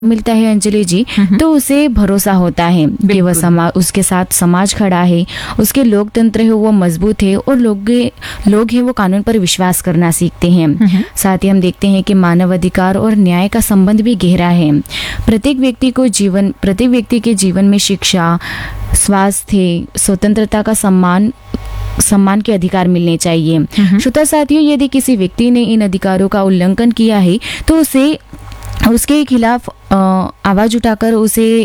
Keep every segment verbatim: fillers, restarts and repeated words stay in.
मिलता है अंजलि जी, तो उसे भरोसा होता है कि वह समाज उसके साथ समाज खड़ा है, उसके लोकतंत्र है वो मजबूत है और लोग लोग हैं वो कानून पर विश्वास करना सीखते हैं। साथ ही हम देखते हैं कि मानव अधिकार और न्याय का संबंध भी गहरा है। प्रत्येक व्यक्ति को जीवन प्रत्येक व्यक्ति के जीवन में शिक्षा, स्वास्थ्य, स्वतंत्रता का सम्मान सम्मान के अधिकार मिलने चाहिए। श्रोता साथियों, यदि किसी व्यक्ति ने इन अधिकारों का उल्लंघन किया है तो उसे उसके खिलाफ आवाज उठाकर उसे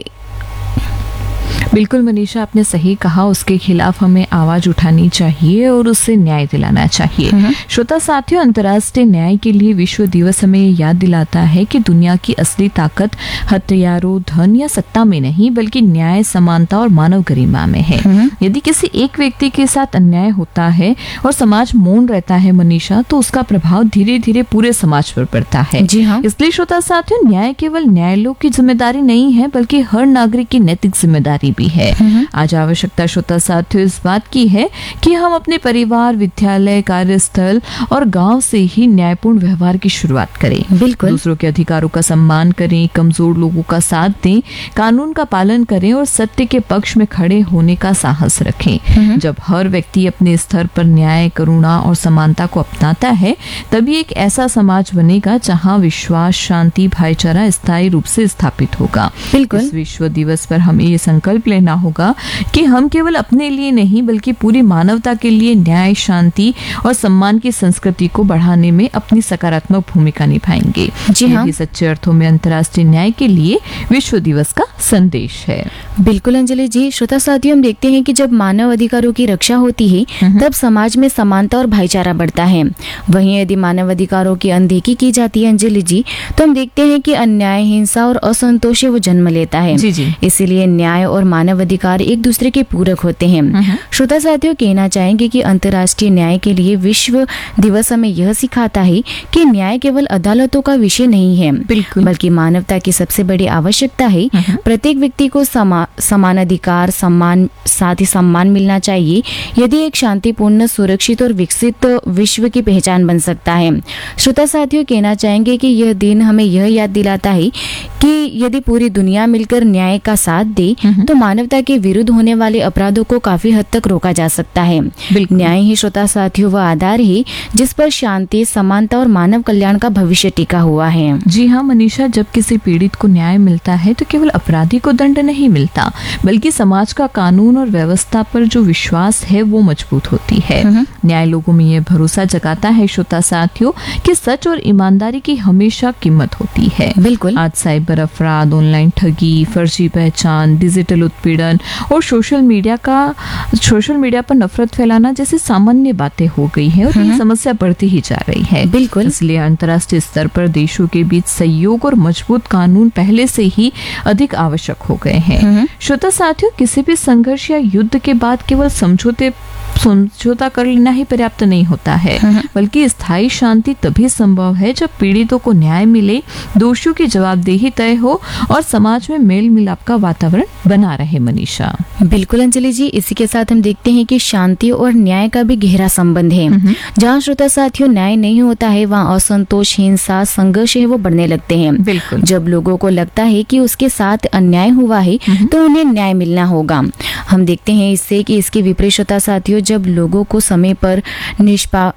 बिल्कुल मनीषा, आपने सही कहा, उसके खिलाफ हमें आवाज उठानी चाहिए और उससे न्याय दिलाना चाहिए। श्रोता साथियों, अंतर्राष्ट्रीय न्याय के लिए विश्व दिवस हमें याद दिलाता है कि दुनिया की असली ताकत हथियारों, धन या सत्ता में नहीं बल्कि न्याय, समानता और मानव गरिमा में है। यदि किसी एक व्यक्ति के साथ अन्याय होता है और समाज मौन रहता है मनीषा, तो उसका प्रभाव धीरे धीरे पूरे समाज पर पड़ता है। जी हाँ। इसलिए श्रोता साथियों, न्याय केवल न्यायालयों की जिम्मेदारी नहीं है बल्कि हर नागरिक की नैतिक जिम्मेदारी भी है। आज आवश्यकता श्रोता साथियों इस बात की है कि हम अपने परिवार, विद्यालय, कार्यस्थल और गांव से ही न्यायपूर्ण व्यवहार की शुरुआत करें। बिल्कुल। दूसरों के अधिकारों का सम्मान करें, कमजोर लोगों का साथ दें, कानून का पालन करें और सत्य के पक्ष में खड़े होने का साहस रखें। जब हर व्यक्ति अपने स्तर पर न्याय, करुणा और समानता को अपनाता है, तभी एक ऐसा समाज बनेगा जहां विश्वास, शांति, भाईचारा स्थायी रूप से स्थापित होगा। बिल्कुल। इस विश्व दिवस पर हमें ये संकल्प लेना होगा कि हम केवल अपने लिए नहीं बल्कि पूरी मानवता के लिए न्याय, शांति और सम्मान की संस्कृति को बढ़ाने में अपनी सकारात्मक भूमिका निभाएंगे। जी हाँ। यही सच्चे अर्थों में अंतर्राष्ट्रीय न्याय के लिए विश्व दिवस का संदेश है। बिल्कुल अंजलि जी। श्रोता साथियों, हम देखते हैं कि जब मानव अधिकारों की रक्षा होती है तब समाज में समानता और भाईचारा बढ़ता है। वहीं यदि मानव अधिकारों की अनदेखी की जाती है अंजलि जी, तो हम देखते हैं कि अन्याय, हिंसा और असंतोष वो जन्म लेता है। जी जी। इसीलिए न्याय और मानव अधिकार एक दूसरे के पूरक होते हैं। श्रोता साथियों, कहना चाहेंगे कि अंतर्राष्ट्रीय न्याय के लिए विश्व दिवस हमें यह सिखाता है कि न्याय केवल अदालतों का विषय नहीं है, बिल्कुल, बल्कि मानवता की सबसे बड़ी आवश्यकता है। प्रत्येक व्यक्ति को समा, समान अधिकार, सम्मान, साथ ही सम्मान मिलना चाहिए। यदि एक शांतिपूर्ण, सुरक्षित और विकसित विश्व की पहचान बन सकता है। श्रोता साथियों, कहना चाहेंगे कि यह दिन हमें यह याद दिलाता है कि यदि पूरी दुनिया मिलकर न्याय का साथ दे तो मानवता के विरुद्ध होने वाले अपराधों को काफी हद तक रोका जा सकता है। न्याय ही श्रोता साथियों वह आधार है जिस पर शांति, समानता और मानव कल्याण का भविष्य टिका हुआ है। जी हाँ मनीषा, जब किसी पीड़ित को न्याय मिलता है तो केवल अपराधी को दंड नहीं मिलता बल्कि समाज का कानून और व्यवस्था पर जो विश्वास है वो मजबूत होती है। न्याय लोगों में यह भरोसा जगाता है श्रोता साथियों कि सच और ईमानदारी की हमेशा कीमत होती है। बिल्कुल। आज साइबर अपराध, ऑनलाइन ठगी, फर्जी पहचान, डिजिटल उत्पीड़न और सोशल मीडिया का सोशल मीडिया पर नफरत फैलाना जैसी सामान्य बातें हो गई है और ये समस्या बढ़ती ही जा रही है। बिल्कुल। इसलिए अंतर्राष्ट्रीय स्तर पर देशों के बीच सहयोग और मजबूत कानून पहले से ही अधिक आवश्यक हो गए हैं। श्रोता साथियों, किसी भी संघर्ष या युद्ध के बाद केवल समझौते समझौता कर लेना ही पर्याप्त नहीं होता है, बल्कि स्थायी शांति तभी संभव है जब पीड़ितों को न्याय मिले, दोषियों की जवाबदेही तय हो और समाज में मेल मिलाप का वातावरण बना रहे। मनीषा। बिल्कुल अंजलि जी, इसी के साथ हम देखते हैं कि शांति और न्याय का भी गहरा संबंध है। जहाँ श्रोता साथियों न्याय नहीं होता है वहाँ असंतोष, हिंसा, संघर्ष है वो बढ़ने लगते हैं। बिल्कुल। जब लोगों को लगता है कि उसके साथ अन्याय हुआ है तो उन्हें न्याय मिलना होगा। हम देखते हैं इससे कि इसके विपरीत श्रोता साथियों, जब लोगों को समय पर निष्पा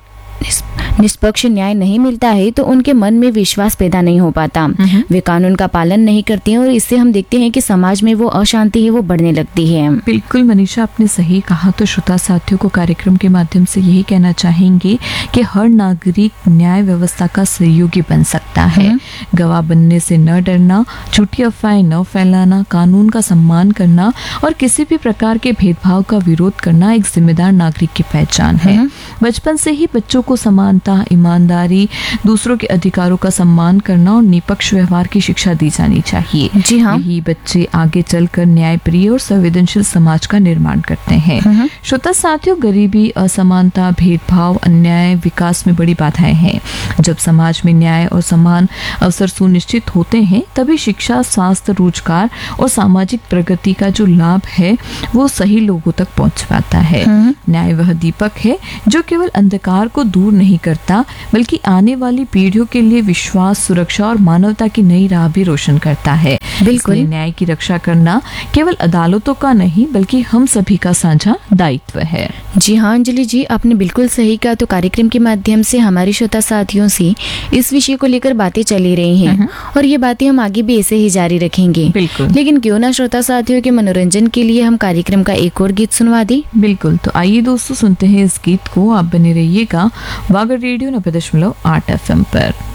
निष्पक्ष न्याय नहीं मिलता है तो उनके मन में विश्वास पैदा नहीं हो पाता, वे कानून का पालन नहीं करते हैं और इससे हम देखते हैं कि समाज में वो अशांति है वो बढ़ने लगती है। बिल्कुल मनीषा, आपने सही कहा। तो श्रोता साथियों को कार्यक्रम के माध्यम से यही कहना चाहेंगे कि हर नागरिक न्याय व्यवस्था का सहयोगी बन सकता है। गवाह बनने से न डरना, झूठी अफवाहें न फैलाना, कानून का सम्मान करना और किसी भी प्रकार के भेदभाव का विरोध करना एक जिम्मेदार नागरिक की पहचान है। बचपन से ही बच्चों को समानता, ईमानदारी, दूसरों के अधिकारों का सम्मान करना और निष्पक्ष व्यवहार की शिक्षा दी जानी चाहिए। जी हाँ। यही बच्चे आगे चलकर न्यायप्रिय और संवेदनशील समाज का निर्माण करते हैं। श्रोता साथियों, गरीबी, असमानता, भेदभाव, अन्याय विकास में बड़ी बाधाएं हैं। जब समाज में न्याय और समान अवसर सुनिश्चित होते हैं तभी शिक्षा, स्वास्थ्य, रोजगार और सामाजिक प्रगति का जो लाभ है वो सही लोगों तक पहुंच पाता है। न्याय वह दीपक है जो केवल अंधकार को दूर नहीं करता करता बल्कि आने वाली पीढ़ियों के लिए विश्वास, सुरक्षा और मानवता की नई राह भी रोशन करता है। बिल्कुल। इसलिए न्याय की रक्षा करना केवल अदालतों का नहीं बल्कि हम सभी का साझा दायित्व है। जी हाँ अंजलि जी, आपने बिल्कुल सही कहा। तो कार्यक्रम के माध्यम से हमारे श्रोता साथियों से इस विषय को लेकर बातें चली रही हैं और ये बातें हम आगे भी ऐसे ही जारी रखेंगे। बिल्कुल। लेकिन क्यों ना श्रोता साथियों के मनोरंजन के लिए हम कार्यक्रम का एक और गीत सुनवा दें। बिल्कुल, तो आइए दोस्तों सुनते हैं इस गीत को। आप बने रहिएगा वागर रेडियो नब्बे दशमलव आठ एफ एम पर।